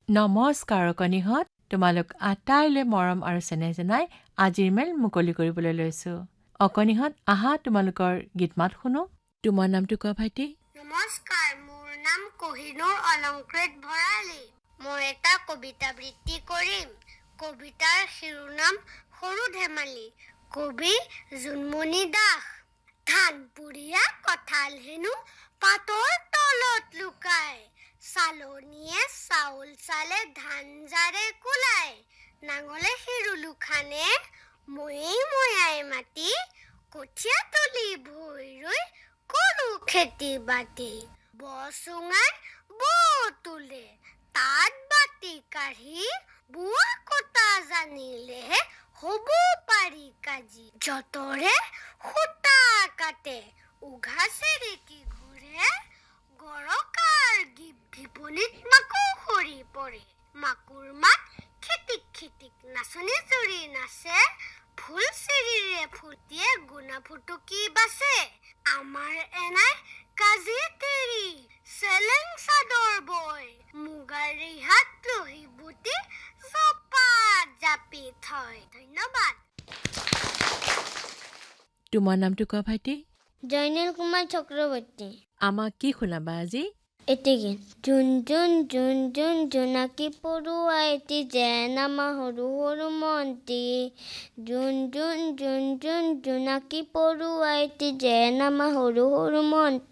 নমস্কাৰ অকণিহঁত, তোমালোক আটাইলৈ মৰম আৰু চেনেহ জনাই আজিৰ মেল মুকলি কৰিবলৈ লৈছো। অকণিহঁত, আহা তোমালোকৰ গীত মাত শুনো। তোমাৰ নামটো কোৱা ভাইটি। নমস্কাৰ, মোৰ নাম কহিনুৰ অলংকৃত ভৰালী। মই এটা কবিতা বৃত্তি কৰিম। কবিতাৰ শিৰোনাম সৰু ধেমালি। কবি জোনমণি দাস। ধানপুৰীয়া কঁঠাল হেনো পাতৰ তলত লুকাই, চালনীয়ে চাউল চালে ধান জাৰে কোলাই, নাঙলে শিৰুলো খানে ময়েই ময়াই মাটি, কঠীয়া তুলি ভুই ৰুই কৰো খেতি বাতি, বচুঙাই বৌ তোলে তাঁত বাতি কাঢ়ি, বোৱা কটা জানিলেহে হ'ব পাৰি কাজি, যতৰে সূতা কাটে উঘা চেৰেকি ঘূৰে, গৰকাৰ বিপনীত মাকো সৰি পৰে, মাকুৰ মাত খেতিক খেতিক নাচনি জুৰি নাচে, ফুল চিৰিৰে ফুটিয়ে গুণা ফুটুকি বাচে, আমাৰ এনাই কাজি তেৰি চেলেং চাদৰ বয়, মুগাৰ ৰিহাত ৰহি বুটি জপাত জাপি থয়। ধন্যবাদ। তোমাৰ নামটো কোৱা ভাইটি। জয়নীল কুমাৰ চক্ৰৱৰ্তী। আমাক কি শুনাবা আজি? এতেকে জোন জোন জোন জোন জোনাকী পৰুৱা এটি যেন আমাৰ সৰু সৰু মন্ত্ৰী, জোন জোন জোন জোন জোনাকী পৰুৱা এটি যেন আমাৰ সৰু সৰু মন্ত্ৰী,